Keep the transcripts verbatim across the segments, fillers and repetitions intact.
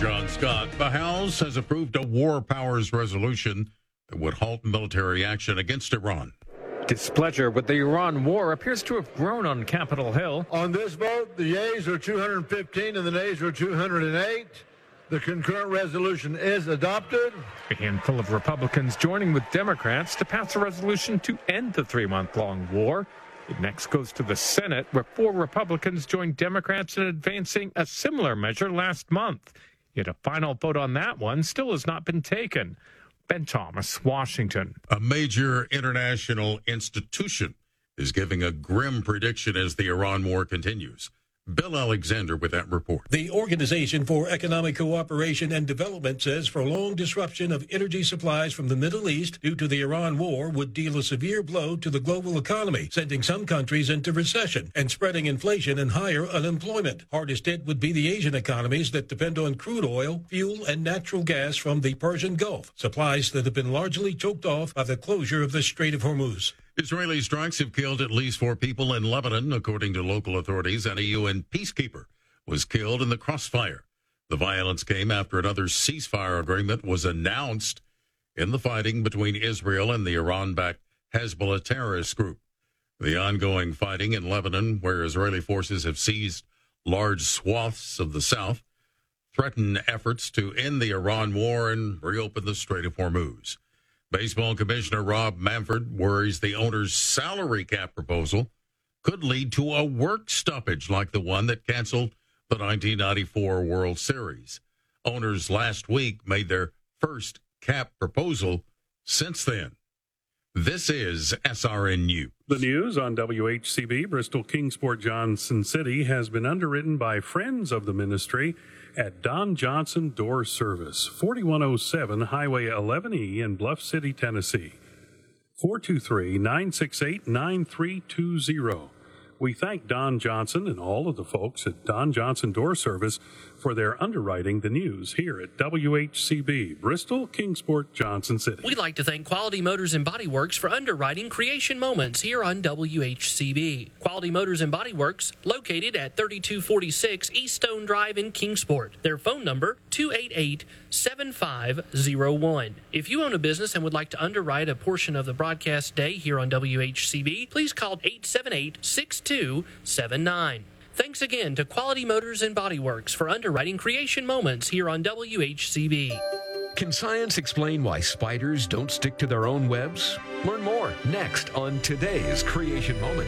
John Scott. The House has approved a war powers resolution that would halt military action against Iran. Displeasure with the Iran war appears to have grown on Capitol Hill. On this vote, the yeas are two hundred fifteen and the nays are two hundred eight. The concurrent resolution is adopted. A handful of Republicans joining with Democrats to pass a resolution to end the three-month-long war. It next goes to the Senate, where four Republicans joined Democrats in advancing a similar measure last month. Yet a final vote on that one still has not been taken. Ben Thomas, Washington. A major international institution is giving a grim prediction as the Iran war continues. Bill Alexander with that report. The Organization for Economic Cooperation and Development says prolonged disruption of energy supplies from the Middle East due to the Iran war would deal a severe blow to the global economy, sending some countries into recession and spreading inflation and higher unemployment. Hardest hit would be the Asian economies that depend on crude oil, fuel, and natural gas from the Persian Gulf, supplies that have been largely choked off by the closure of the Strait of Hormuz. Israeli strikes have killed at least four people in Lebanon, according to local authorities, and a U N peacekeeper was killed in the crossfire. The violence came after another ceasefire agreement was announced in the fighting between Israel and the Iran-backed Hezbollah terrorist group. The ongoing fighting in Lebanon, where Israeli forces have seized large swaths of the south, threaten efforts to end the Iran war and reopen the Strait of Hormuz. Baseball Commissioner Rob Manfred worries the owner's salary cap proposal could lead to a work stoppage like the one that canceled the nineteen ninety-four World Series. Owners last week made their first cap proposal since then. This is S R N News. The news on W H C B Bristol Kingsport Johnson City has been underwritten by friends of the ministry at Don Johnson Door Service, forty-one oh seven Highway eleven E in Bluff City, Tennessee. four two three, nine six eight, nine three two zero. We thank Don Johnson and all of the folks at Don Johnson Door Service for their underwriting the news here at W H C B, Bristol, Kingsport, Johnson City. We'd like to thank Quality Motors and Body Works for underwriting Creation Moments here on W H C B. Quality Motors and Body Works, located at thirty-two forty-six East Stone Drive in Kingsport. Their phone number, two eight eight, seven five zero one. If you own a business and would like to underwrite a portion of the broadcast day here on W H C B, please call eight seven eight, six two seven nine. Thanks again to Quality Motors and Body Works for underwriting Creation Moments here on W H C B. Can science explain why spiders don't stick to their own webs? Learn more next on today's Creation Moment.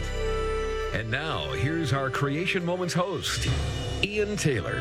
And now, here's our Creation Moments host, Ian Taylor.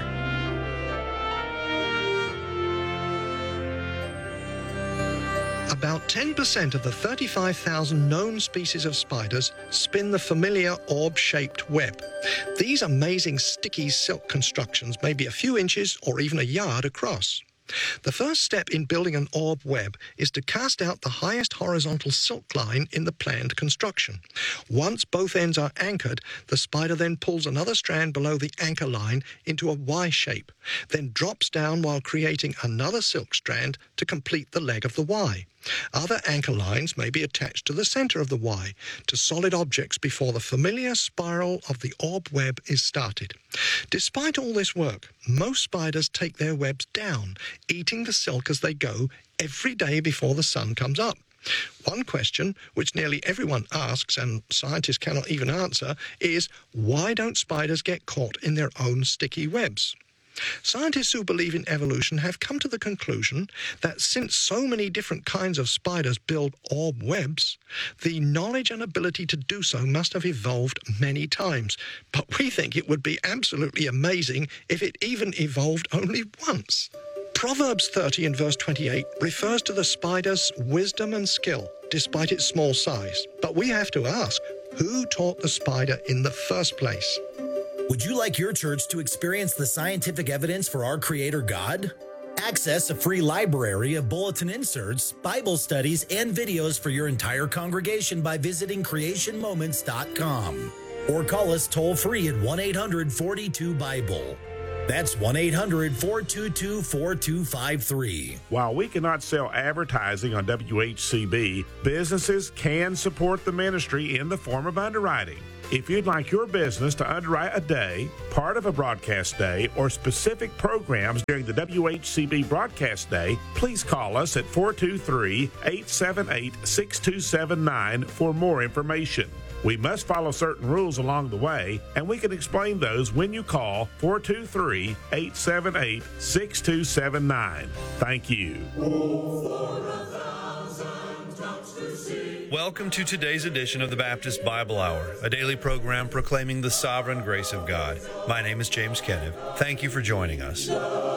About ten percent of the thirty-five thousand known species of spiders spin the familiar orb-shaped web. These amazing sticky silk constructions may be a few inches or even a yard across. The first step in building an orb web is to cast out the highest horizontal silk line in the planned construction. Once both ends are anchored, the spider then pulls another strand below the anchor line into a Y shape, then drops down while creating another silk strand to complete the leg of the Y. Other anchor lines may be attached to the center of the Y to solid objects before the familiar spiral of the orb web is started. Despite all this work, most spiders take their webs down, eating the silk as they go every day before the sun comes up. One question, which nearly everyone asks and scientists cannot even answer, is why don't spiders get caught in their own sticky webs? Scientists who believe in evolution have come to the conclusion that since so many different kinds of spiders build orb webs, the knowledge and ability to do so must have evolved many times. But we think it would be absolutely amazing if it even evolved only once. Proverbs thirty and verse twenty-eight refers to the spider's wisdom and skill, despite its small size. But we have to ask, who taught the spider in the first place? Would you like your church to experience the scientific evidence for our Creator God? Access a free library of bulletin inserts, Bible studies, and videos for your entire congregation by visiting creation moments dot com. Or call us toll-free at one eight hundred, four two, Bible. That's one eight hundred, four two two, four two five three. While we cannot sell advertising on W H C B, businesses can support the ministry in the form of underwriting. If you'd like your business to underwrite a day, part of a broadcast day, or specific programs during the W H C B broadcast day, please call us at four two three, eight seven eight, six two seven nine for more information. We must follow certain rules along the way, and we can explain those when you call four two three, eight seven eight, six two seven nine. Thank you. Welcome to today's edition of the Baptist Bible Hour, a daily program proclaiming the sovereign grace of God. My name is James Kenniff. Thank you for joining us.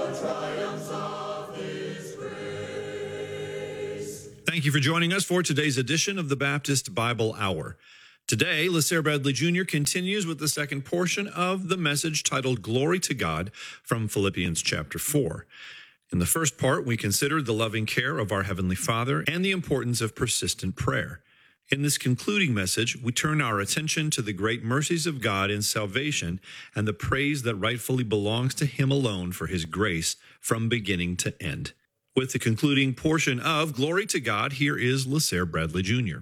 Thank you for joining us for today's edition of the Baptist Bible Hour. Today, LeSere Bradley Junior continues with the second portion of the message titled Glory to God from Philippians chapter four. In the first part, we considered the loving care of our Heavenly Father and the importance of persistent prayer. In this concluding message, we turn our attention to the great mercies of God in salvation and the praise that rightfully belongs to Him alone for His grace from beginning to end. With the concluding portion of Glory to God, here is LeSere Bradley Junior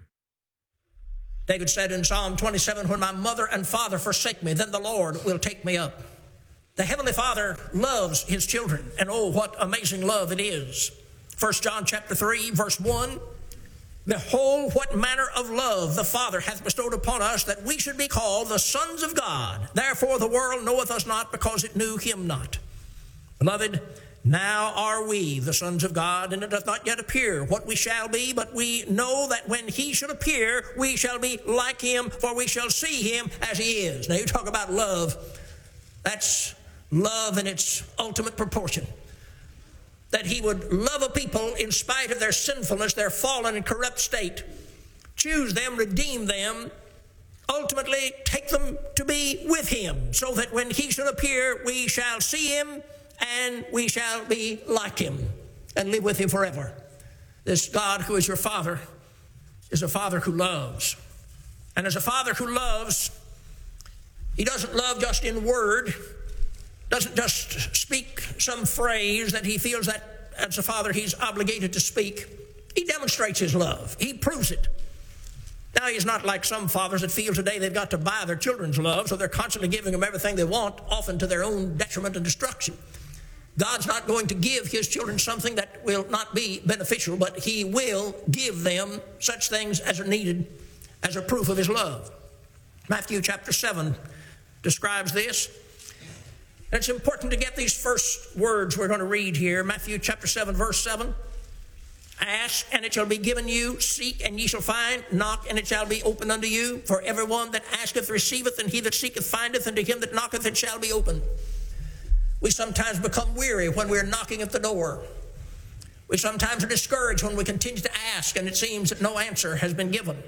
David said in Psalm twenty-seven, when my mother and father forsake me, then the Lord will take me up. The Heavenly Father loves His children, and oh, what amazing love it is. First John chapter three, verse one, behold, what manner of love the Father hath bestowed upon us, that we should be called the sons of God. Therefore the world knoweth us not, because it knew Him not. Beloved, now are we the sons of God, and it doth not yet appear what we shall be, but we know that when He shall appear, we shall be like Him, for we shall see Him as He is. Now you talk about love. That's love in its ultimate proportion. That He would love a people in spite of their sinfulness, their fallen and corrupt state, choose them, redeem them, ultimately take them to be with Him, so that when He shall appear, we shall see Him, and we shall be like Him and live with Him forever. This God who is your Father is a Father who loves. And as a Father who loves, He doesn't love just in word, doesn't just speak some phrase that He feels that as a Father He's obligated to speak. He demonstrates His love. He proves it. Now, He's not like some fathers that feel today they've got to buy their children's love, so they're constantly giving them everything they want, often to their own detriment and destruction. God's not going to give His children something that will not be beneficial, but He will give them such things as are needed as a proof of His love. Matthew chapter seven describes this. And it's important to get these first words we're going to read here. Matthew chapter seven, verse seven. Ask, and it shall be given you. Seek, and ye shall find. Knock, and it shall be opened unto you. For everyone that asketh receiveth, and he that seeketh findeth, and to him that knocketh it shall be opened. We sometimes become weary when we're knocking at the door. We sometimes are discouraged when we continue to ask, and it seems that no answer has been given.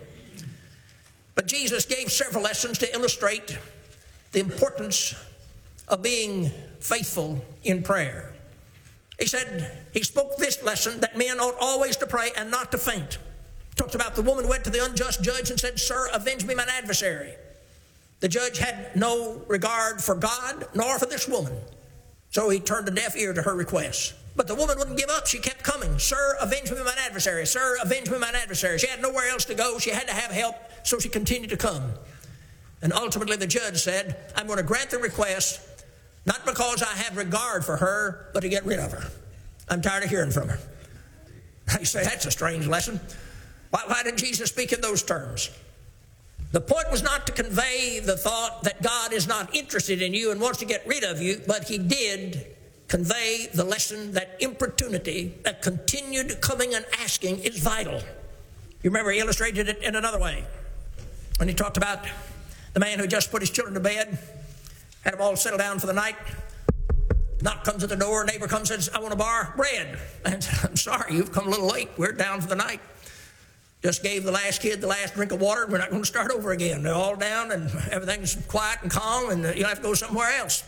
But Jesus gave several lessons to illustrate the importance of being faithful in prayer. He said, He spoke this lesson, that men ought always to pray and not to faint. He talked about the woman who went to the unjust judge and said, Sir, avenge me mine adversary. The judge had no regard for God nor for this woman, so he turned a deaf ear to her requests. But the woman wouldn't give up. She kept coming. Sir, avenge me mine adversary. Sir, avenge me mine adversary. She had nowhere else to go. She had to have help, so she continued to come. And ultimately the judge said, I'm going to grant the request, not because I have regard for her, but to get rid of her. I'm tired of hearing from her. You say, that's a strange lesson. Why, why did Jesus speak in those terms? The point was not to convey the thought that God is not interested in you and wants to get rid of you, but He did convey the lesson that importunity, that continued coming and asking, is vital. You remember He illustrated it in another way when He talked about the man who just put his children to bed, had them all settle down for the night. Knock comes at the door, neighbor comes and says, I want to borrow bread. And I'm sorry, you've come a little late. We're down for the night. Just gave the last kid the last drink of water. We're not going to start over again. They're all down and everything's quiet and calm, and you'll have to go somewhere else.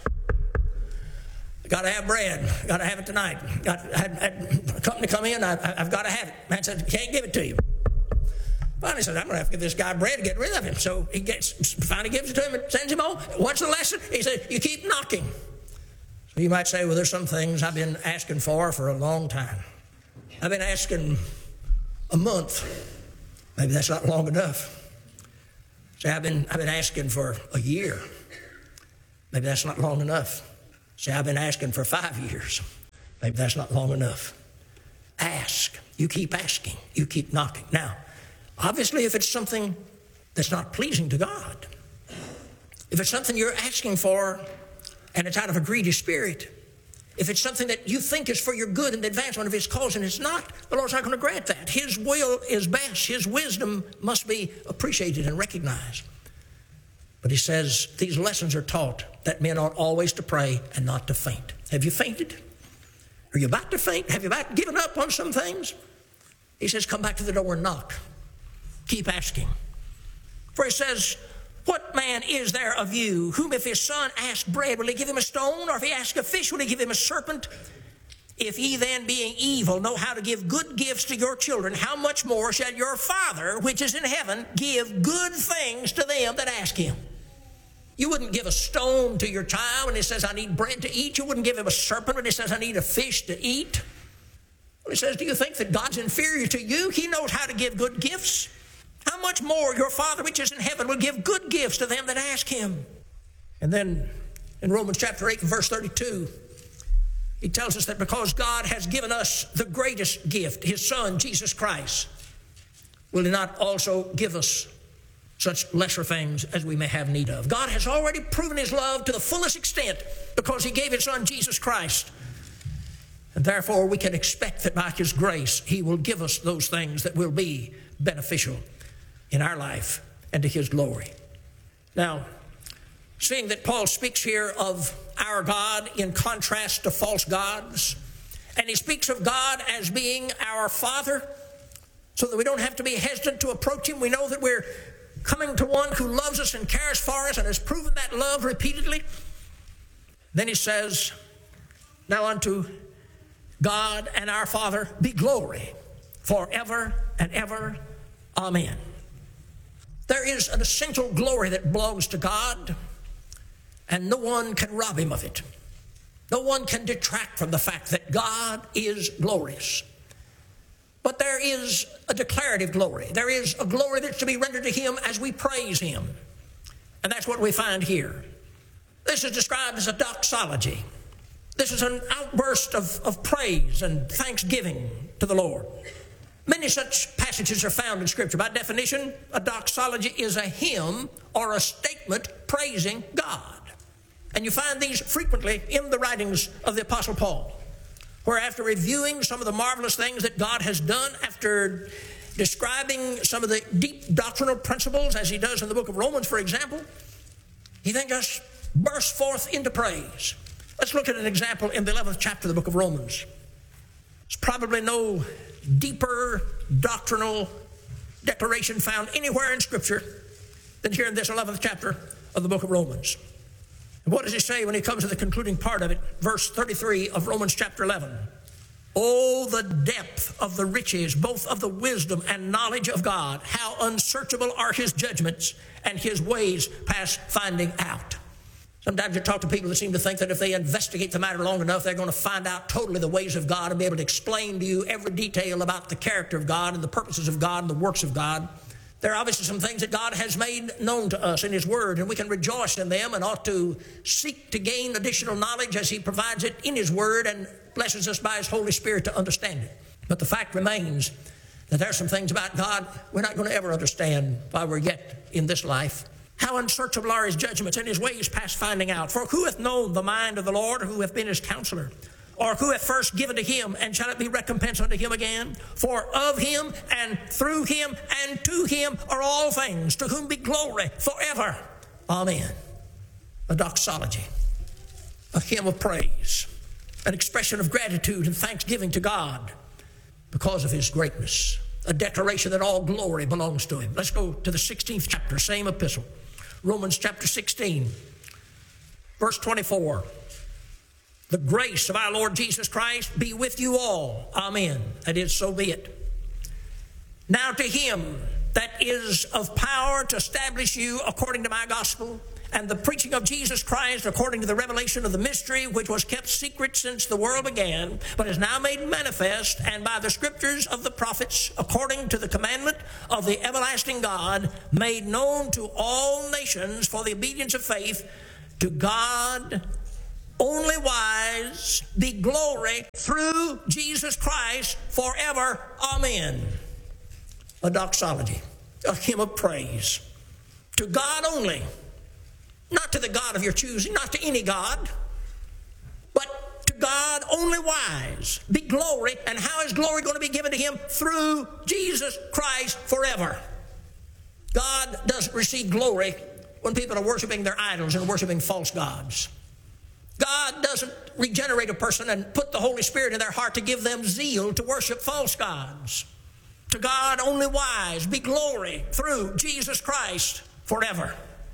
Got to have bread. Got to have it tonight. Got had, had a company come in. I, I, I've got to have it. Man said, can't give it to you. Finally said, I'm going to have to give this guy bread to get rid of him. So he gets, finally gives it to him and sends him home. What's the lesson? He said, you keep knocking. So you might say, well, there's some things I've been asking for for a long time. I've been asking a month. Maybe that's not long enough. Say, I've been, I've been asking for a year. Maybe that's not long enough. Say, I've been asking for five years. Maybe that's not long enough. Ask. You keep asking. You keep knocking. Now, obviously, if it's something that's not pleasing to God, if it's something you're asking for and it's out of a greedy spirit, if it's something that you think is for your good and advancement of His cause and it's not, the Lord's not going to grant that. His will is best. His wisdom must be appreciated and recognized. But He says these lessons are taught that men ought always to pray and not to faint. Have you fainted? Are you about to faint? Have you about given up on some things? He says, come back to the door and knock. Keep asking. For He says, what man is there of you whom if his son ask bread, will he give him a stone? Or if he ask a fish, will he give him a serpent? If ye then, being evil, know how to give good gifts to your children, how much more shall your Father, which is in heaven, give good things to them that ask Him? You wouldn't give a stone to your child when he says, I need bread to eat. You wouldn't give him a serpent when he says, I need a fish to eat. Well, he says, do you think that God's inferior to you? He knows how to give good gifts. How much more your Father which is in heaven will give good gifts to them that ask Him? And then in Romans chapter eight and verse thirty-two, he tells us that because God has given us the greatest gift, His Son, Jesus Christ, will He not also give us such lesser things as we may have need of? God has already proven His love to the fullest extent because He gave His Son, Jesus Christ. And therefore we can expect that by His grace He will give us those things that will be beneficial in our life and to His glory. Now, seeing that Paul speaks here of our God in contrast to false gods, and he speaks of God as being our Father, so that we don't have to be hesitant to approach Him. We know that we're coming to one who loves us and cares for us and has proven that love repeatedly. Then he says, now unto God and our Father be glory forever and ever. Amen. There is an essential glory that belongs to God, and no one can rob Him of it. No one can detract from the fact that God is glorious. But there is a declarative glory. There is a glory that's to be rendered to Him as we praise Him. And that's what we find here. This is described as a doxology. This is an outburst of, of praise and thanksgiving to the Lord. Many such passages are found in Scripture. By definition, a doxology is a hymn or a statement praising God. And you find these frequently in the writings of the Apostle Paul, where after reviewing some of the marvelous things that God has done, after describing some of the deep doctrinal principles, as he does in the book of Romans, for example, he then just bursts forth into praise. Let's look at an example in the eleventh chapter of the book of Romans. There's probably no deeper doctrinal declaration found anywhere in Scripture than here in this eleventh chapter of the book of Romans. And what does he say when he comes to the concluding part of it? Verse thirty-three of Romans chapter eleven. Oh, the depth of the riches, both of the wisdom and knowledge of God. How unsearchable are His judgments and His ways past finding out. Sometimes you talk to people that seem to think that if they investigate the matter long enough, they're going to find out totally the ways of God and be able to explain to you every detail about the character of God and the purposes of God and the works of God. There are obviously some things that God has made known to us in His Word, and we can rejoice in them and ought to seek to gain additional knowledge as He provides it in His Word and blesses us by His Holy Spirit to understand it. But the fact remains that there are some things about God we're not going to ever understand while we're yet in this life. How unsearchable are His judgments and His ways past finding out. For who hath known the mind of the Lord, or who hath been His counselor? Or who hath first given to Him, and shall it be recompensed unto Him again? For of Him, and through Him, and to Him are all things, to whom be glory forever. Amen. A doxology, a hymn of praise, an expression of gratitude and thanksgiving to God because of His greatness, a declaration that all glory belongs to Him. Let's go to the sixteenth chapter, same epistle. Romans chapter sixteen, verse twenty-four. The grace of our Lord Jesus Christ be with you all. Amen. That is, so be it. Now to Him that is of power to establish you according to my gospel and the preaching of Jesus Christ according to the revelation of the mystery which was kept secret since the world began, but is now made manifest, and by the scriptures of the prophets according to the commandment of the everlasting God, made known to all nations for the obedience of faith. To God only wise be glory through Jesus Christ forever. Amen. A doxology, a hymn of praise. To God only, not to the God of your choosing, not to any God, but to God only wise be glory. And how is glory going to be given to him? Through Jesus Christ forever. God doesn't receive glory when people are worshiping their idols and worshiping false gods. God doesn't regenerate a person and put the Holy Spirit in their heart to give them zeal to worship false gods. To God only wise be glory through Jesus Christ forever.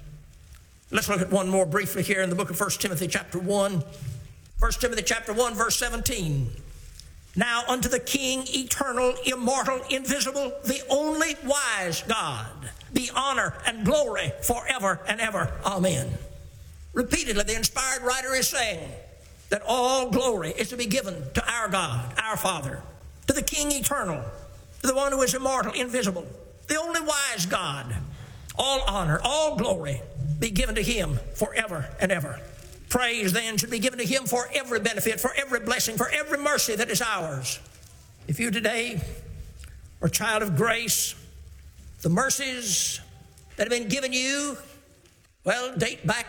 Let's look at one more briefly here in the book of First Timothy chapter one. First Timothy chapter one, verse seventeen. Now unto the King, eternal, immortal, invisible, the only wise God, be honor and glory forever and ever. Amen. Repeatedly, the inspired writer is saying that all glory is to be given to our God, our Father, to the King eternal, to the one who is immortal, invisible, the only wise God. All honor, all glory be given to him forever and ever. Praise then should be given to him for every benefit, for every blessing, for every mercy that is ours. If you today are a child of grace, the mercies that have been given you, well, date back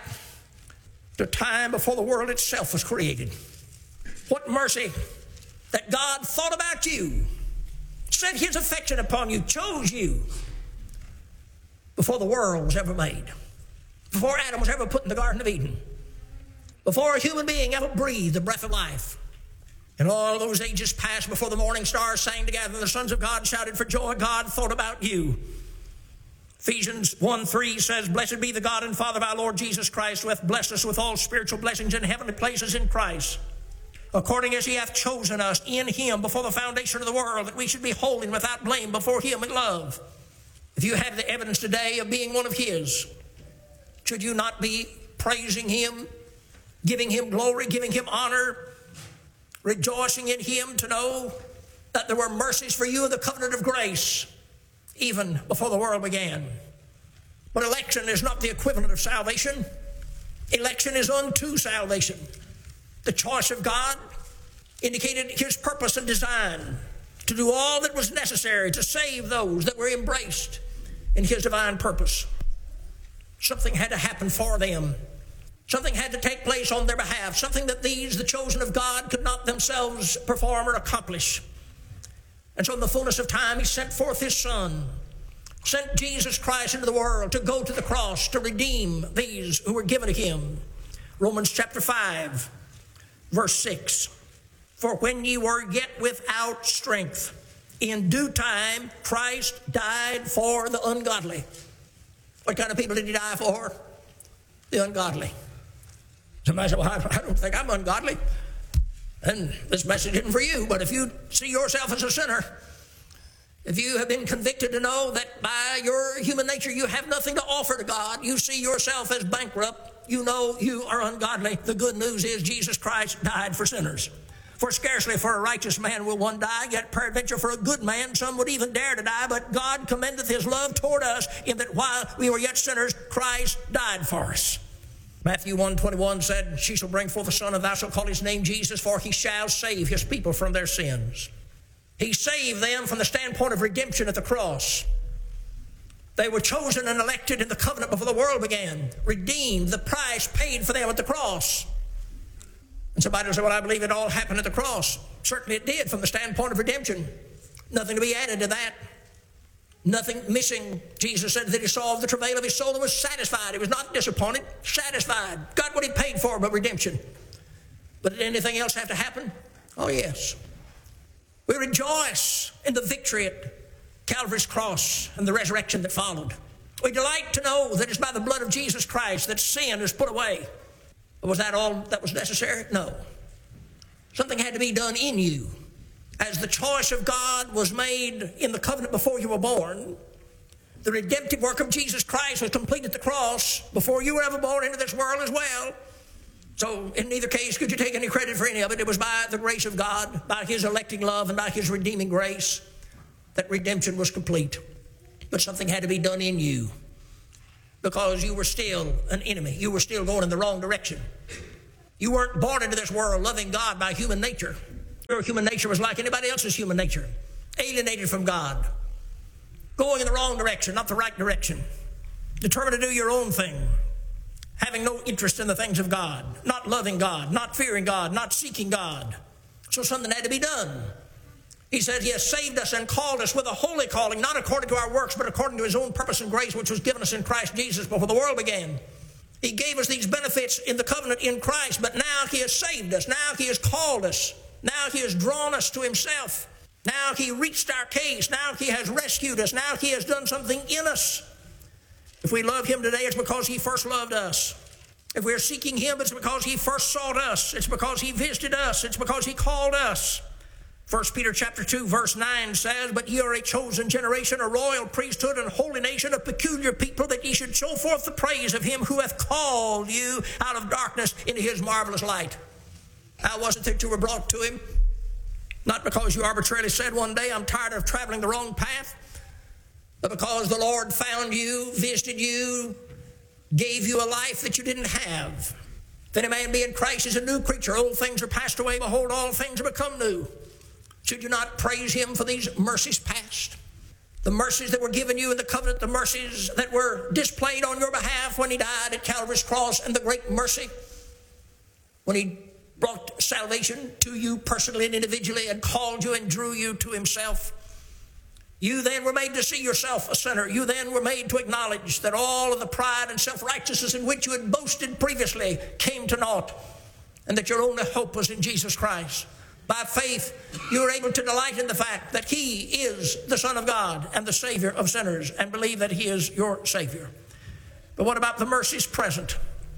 to time before the world itself was created. What mercy that God thought about you, set his affection upon you, chose you before the world was ever made, before Adam was ever put in the Garden of Eden, before a human being ever breathed the breath of life. And all those ages past, before the morning stars sang together and the sons of God shouted for joy, God thought about you. Ephesians one three says, Blessed be the God and Father of our Lord Jesus Christ, who hath blessed us with all spiritual blessings in heavenly places in Christ, according as he hath chosen us in him before the foundation of the world, that we should be holy and without blame before him in love. If you have the evidence today of being one of his, should you not be praising him, giving him glory, giving him honor, rejoicing in him to know that there were mercies for you in the covenant of grace, even before the world began? But election is not the equivalent of salvation. Election is unto salvation. The choice of God indicated his purpose and design to do all that was necessary to save those that were embraced in his divine purpose. Something had to happen for them. Something had to take place on their behalf, something that these, the chosen of God, could not themselves perform or accomplish. And so in the fullness of time, he sent forth his Son, sent Jesus Christ into the world to go to the cross to redeem these who were given to him. Romans chapter five, verse six. For when ye were yet without strength, in due time Christ died for the ungodly. What kind of people did he die for? The ungodly. Somebody said, well, I don't think I'm ungodly. And this message isn't for you, but if you see yourself as a sinner, if you have been convicted to know that by your human nature you have nothing to offer to God, you see yourself as bankrupt, you know you are ungodly, the good news is Jesus Christ died for sinners. For scarcely for a righteous man will one die, yet peradventure for a good man some would even dare to die. But God commendeth his love toward us, in that while we were yet sinners, Christ died for us. Matthew one twenty-one said, She shall bring forth a son, and thou shalt call his name Jesus, for he shall save his people from their sins. He saved them from the standpoint of redemption at the cross. They were chosen and elected in the covenant before the world began. Redeemed, the price paid for them at the cross. And somebody will say, well, I believe it all happened at the cross. Certainly it did from the standpoint of redemption. Nothing to be added to that. Nothing missing. Jesus said that he saw the travail of his soul and was satisfied. He was not disappointed, satisfied. Got what he paid for, but redemption. But did anything else have to happen? Oh, yes. We rejoice in the victory at Calvary's cross and the resurrection that followed. We delight to know that it's by the blood of Jesus Christ that sin is put away. But was that all that was necessary? No. Something had to be done in you. As the choice of God was made in the covenant before you were born, The redemptive work of Jesus Christ was complete at the cross before you were ever born into this world as well. So in neither case could you take any credit for any of it. It was by the grace of God, by his electing love, and by his redeeming grace that redemption was complete. But something had to be done in you, because you were still an enemy. You were still going in the wrong direction. You weren't born into this world loving God by human nature. Your human nature was like anybody else's human nature, alienated from God, going in the wrong direction, not the right direction, determined to do your own thing, having no interest in the things of God, not loving God, not fearing God, not seeking God. So something had to be done. He said he has saved us and called us with a holy calling, not according to our works, but according to his own purpose and grace, which was given us in Christ Jesus before the world began. He gave us these benefits in the covenant in Christ, but now he has saved us. Now he has called us. Now he has drawn us to himself. Now he reached our case. Now he has rescued us. Now he has done something in us. If we love him today, it's because he first loved us. If we're seeking him, it's because he first sought us. It's because he visited us. It's because he called us. First Peter chapter two, verse nine says, "But ye are a chosen generation, a royal priesthood, and holy nation, a peculiar people, that ye should show forth the praise of him who hath called you out of darkness into his marvelous light." How was it that you were brought to him? Not because you arbitrarily said one day, "I'm tired of traveling the wrong path," but because the Lord found you, visited you, gave you a life that you didn't have. If any man be in Christ is a new creature. Old things are passed away. Behold, all things are become new. Should you not praise him for these mercies past? The mercies that were given you in the covenant, the mercies that were displayed on your behalf when he died at Calvary's cross, and the great mercy when he brought salvation to you personally and individually and called you and drew you to himself. You then were made to see yourself a sinner. You then were made to acknowledge that all of the pride and self-righteousness in which you had boasted previously came to naught, and that your only hope was in Jesus Christ. By faith, you are able to delight in the fact that he is the Son of God and the Savior of sinners, and believe that he is your Savior. But what about the mercies present?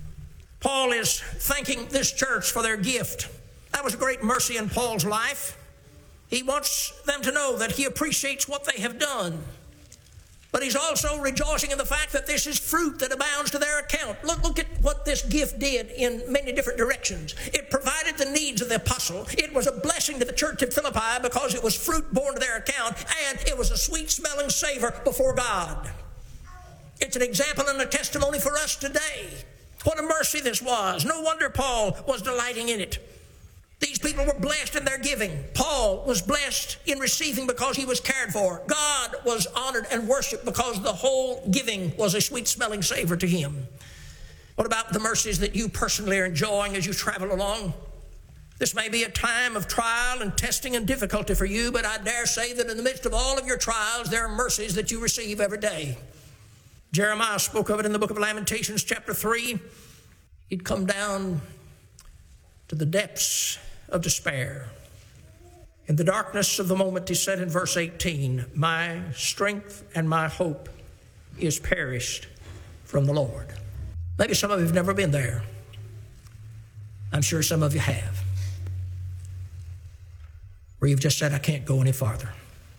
Paul is thanking this church for their gift. That was a great mercy in Paul's life. He wants them to know that he appreciates what they have done. But he's also rejoicing in the fact that this is fruit that abounds to their account. Look, look at what this gift did in many different directions. It provided the needs of the apostle. It was a blessing to the church of Philippi because it was fruit born to their account, and it was a sweet-smelling savor before God. It's an example and a testimony for us today. What a mercy this was. No wonder Paul was delighting in it. These people were blessed in their giving. Paul was blessed in receiving because he was cared for. God was honored and worshiped because the whole giving was a sweet-smelling savor to him. What about the mercies that you personally are enjoying as you travel along? This may be a time of trial and testing and difficulty for you, but I dare say that in the midst of all of your trials, there are mercies that you receive every day. Jeremiah spoke of it in the book of Lamentations, chapter three. He'd come down to the depths of despair. In the darkness of the moment, he said in verse eighteen, "My strength and my hope is perished from the Lord." Maybe some of you have never been there. I'm sure some of you have. Where you've just said, "I can't go any farther."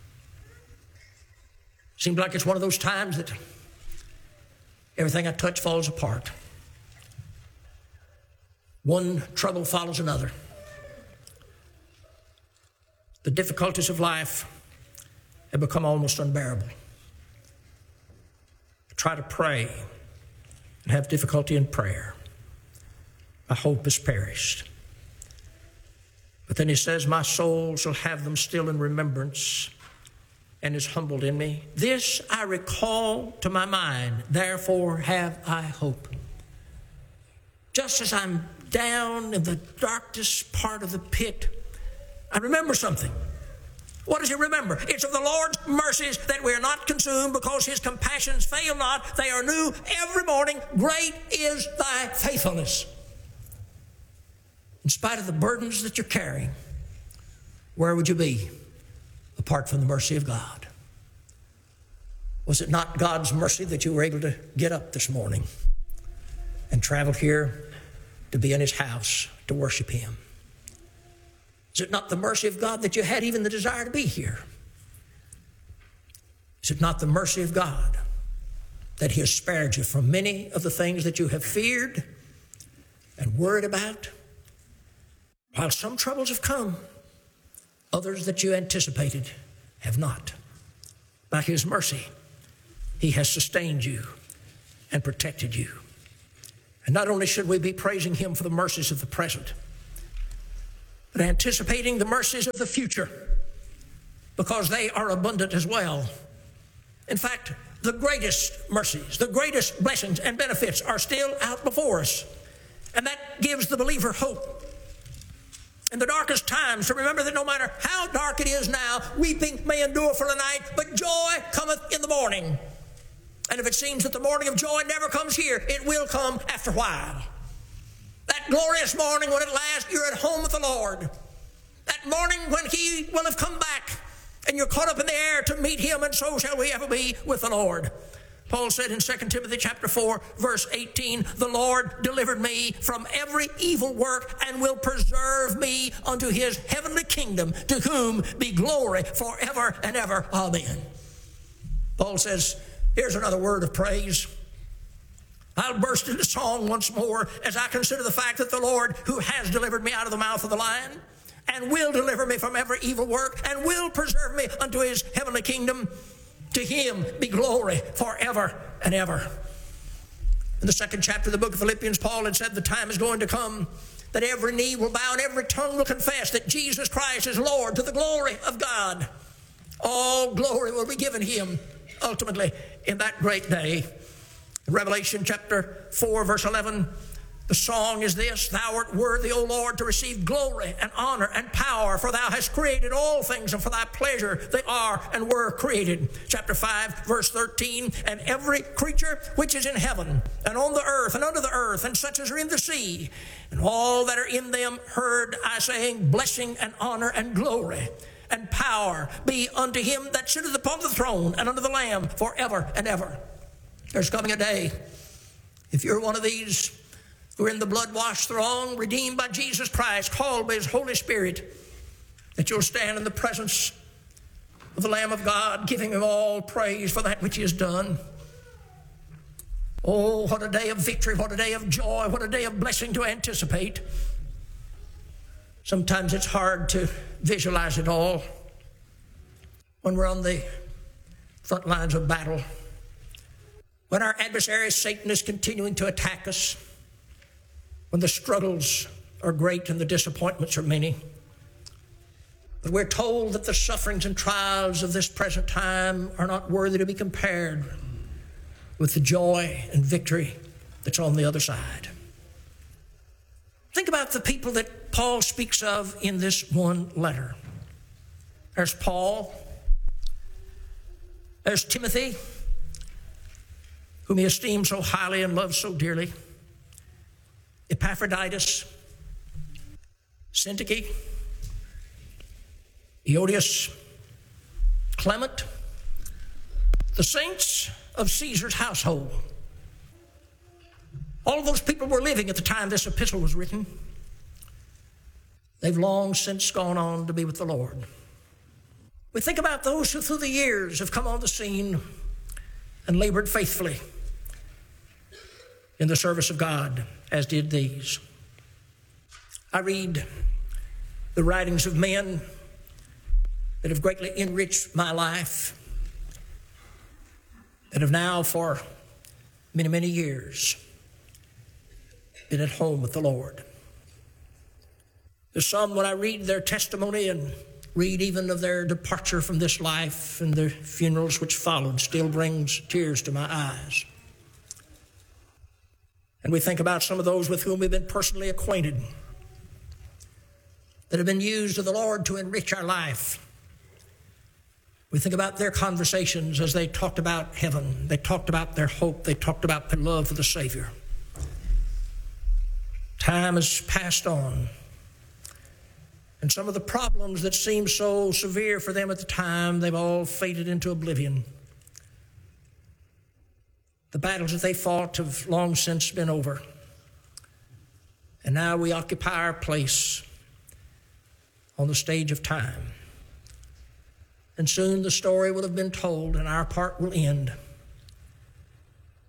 Seems like it's one of those times that everything I touch falls apart. One trouble follows another. The difficulties of life have become almost unbearable. I try to pray and have difficulty in prayer. My hope is perished. But then he says, "My soul shall have them still in remembrance, and is humbled in me. This I recall to my mind, therefore have I hope." Just as I'm down in the darkest part of the pit, I remember something. What does he remember? It's of the Lord's mercies that we are not consumed, because his compassions fail not. They are new every morning. Great is thy faithfulness. In spite of the burdens that you're carrying, where would you be apart from the mercy of God? Was it not God's mercy that you were able to get up this morning and travel here to be in his house to worship him? Is it not the mercy of God that you had even the desire to be here? Is it not the mercy of God that he has spared you from many of the things that you have feared and worried about. While some troubles have come, others that you anticipated have not. By his mercy, he has sustained you and protected you. And not only should we be praising him for the mercies of the present, but anticipating the mercies of the future, because they are abundant as well. In fact, the greatest mercies, the greatest blessings and benefits are still out before us. And that gives the believer hope. In the darkest times, to remember that no matter how dark it is now, weeping may endure for a night, but joy cometh in the morning. And if it seems that the morning of joy never comes here, it will come after a while. That glorious morning when at last you're at home with the Lord. That morning when he will have come back and you're caught up in the air to meet him, and so shall we ever be with the Lord. Paul said in Second Timothy chapter four, verse eighteen, the Lord delivered me from every evil work and will preserve me unto his heavenly kingdom, to whom be glory forever and ever. Amen. Paul says, here's another word of praise. I'll burst into song once more as I consider the fact that the Lord, who has delivered me out of the mouth of the lion, and will deliver me from every evil work, and will preserve me unto his heavenly kingdom, to him be glory forever and ever. In the second chapter of the book of Philippians, Paul had said the time is going to come that every knee will bow and every tongue will confess that Jesus Christ is Lord, to the glory of God. All glory will be given him ultimately in that great day. In Revelation chapter four, verse eleven, the song is this: Thou art worthy, O Lord, to receive glory and honor and power, for thou hast created all things, and for thy pleasure they are and were created. Chapter five, verse thirteen, and every creature which is in heaven and on the earth and under the earth, and such as are in the sea, and all that are in them, heard I saying, blessing and honor and glory and power be unto him that sitteth upon the throne and unto the Lamb forever and ever. There's coming a day, if you're one of these who are in the blood-washed throng, redeemed by Jesus Christ, called by his Holy Spirit, that you'll stand in the presence of the Lamb of God, giving him all praise for that which he has done. Oh, what a day of victory, what a day of joy, what a day of blessing to anticipate. Sometimes it's hard to visualize it all when we're on the front lines of battle, when our adversary Satan is continuing to attack us, when the struggles are great and the disappointments are many. But we're told that the sufferings and trials of this present time are not worthy to be compared with the joy and victory that's on the other side. Think about the people that Paul speaks of in this one letter. There's Paul. There's Timothy, whom he esteemed so highly and loved so dearly. Epaphroditus, Syntyche, Eodius, Clement, the saints of Caesar's household. All of those people were living at the time this epistle was written. They've long since gone on to be with the Lord. We think about those who through the years have come on the scene and labored faithfully in the service of God, as did these. I read the writings of men that have greatly enriched my life, that have now for many, many years been at home with the Lord. There's some, when I read their testimony and read even of their departure from this life and the funerals which followed, still brings tears to my eyes. And we think about some of those with whom we've been personally acquainted, that have been used of the Lord to enrich our life. We think about their conversations as they talked about heaven. They talked about their hope. They talked about their love for the Savior. Time has passed on, and some of the problems that seemed so severe for them at the time, they've all faded into oblivion. The battles that they fought have long since been over. And now we occupy our place on the stage of time. And soon the story will have been told and our part will end.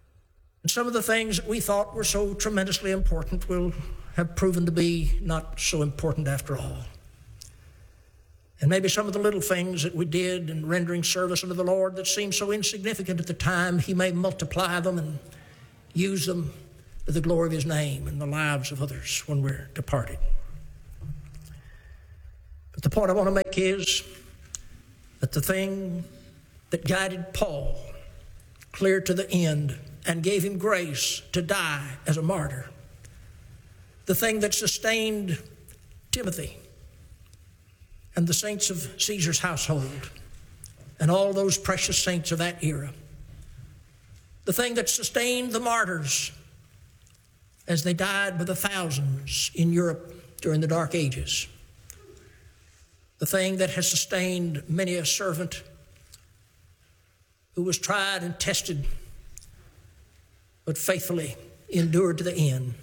And some of the things that we thought were so tremendously important will have proven to be not so important after all. And maybe some of the little things that we did in rendering service unto the Lord that seemed so insignificant at the time, He may multiply them and use them to the glory of His name and the lives of others when we're departed. But the point I want to make is that the thing that guided Paul clear to the end and gave him grace to die as a martyr, the thing that sustained Timothy and the saints of Caesar's household and all those precious saints of that era, the thing that sustained the martyrs as they died by the thousands in Europe during the Dark Ages, the thing that has sustained many a servant who was tried and tested but faithfully endured to the end,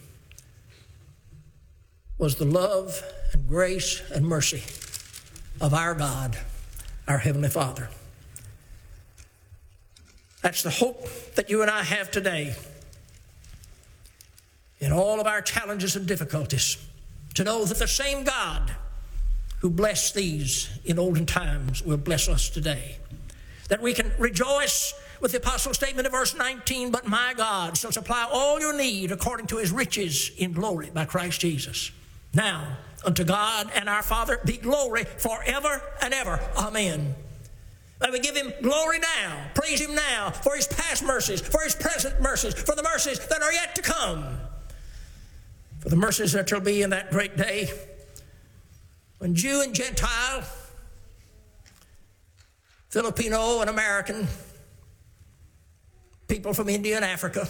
was the love and grace and mercy of our God, our Heavenly Father. That's the hope that you and I have today in all of our challenges and difficulties, to know that the same God who blessed these in olden times will bless us today. That we can rejoice with the apostle's statement of verse nineteen, but my God shall supply all your need according to His riches in glory by Christ Jesus. Now, unto God and our Father be glory forever and ever. Amen. Let me give Him glory now, praise Him now for His past mercies, for His present mercies, for the mercies that are yet to come, for the mercies that shall be in that great day when Jew and Gentile, Filipino and American, people from India and Africa,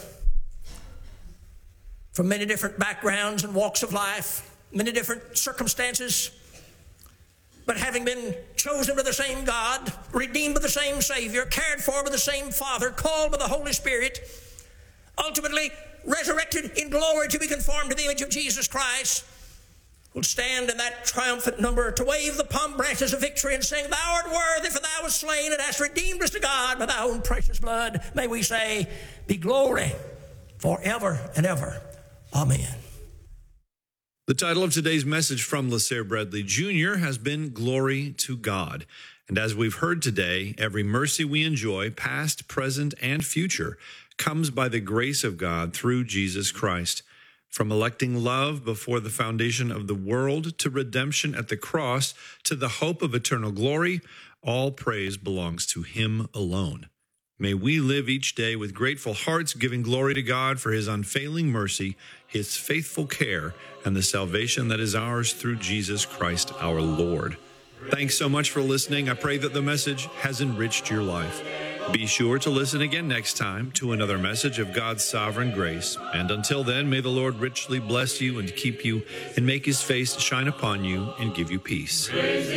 from many different backgrounds and walks of life, many different circumstances, but having been chosen by the same God, redeemed by the same Savior, cared for by the same Father, called by the Holy Spirit, ultimately resurrected in glory to be conformed to the image of Jesus Christ, will stand in that triumphant number to wave the palm branches of victory and sing, Thou art worthy, for Thou wast slain and hast redeemed us to God by Thy own precious blood. May we say, be glory forever and ever. Amen. The title of today's message from LeSere Bradley Junior has been Glory to God. And as we've heard today, every mercy we enjoy, past, present, and future, comes by the grace of God through Jesus Christ. From electing love before the foundation of the world to redemption at the cross to the hope of eternal glory, all praise belongs to Him alone. May we live each day with grateful hearts, giving glory to God for His unfailing mercy, His faithful care, and the salvation that is ours through Jesus Christ our Lord. Thanks so much for listening. I pray that the message has enriched your life. Be sure to listen again next time to another message of God's sovereign grace. And until then, may the Lord richly bless you and keep you and make His face shine upon you and give you peace.